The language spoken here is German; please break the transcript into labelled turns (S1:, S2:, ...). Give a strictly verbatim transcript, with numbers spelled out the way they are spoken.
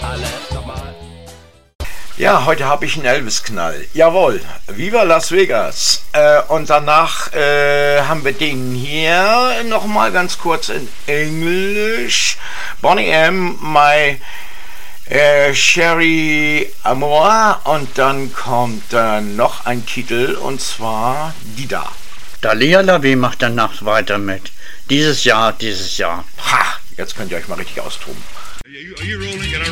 S1: Ja, heute habe ich einen Elvis-Knall. Jawohl, Viva Las Vegas. Äh, und danach äh, haben wir den hier nochmal ganz kurz in Englisch. Bonnie M., My äh, Sherry Amour. Und dann kommt äh, noch ein Titel, und zwar Dida.
S2: Dalia Lavi macht danach weiter mit. Dieses Jahr, dieses Jahr.
S1: Ha, jetzt könnt ihr euch mal richtig austoben.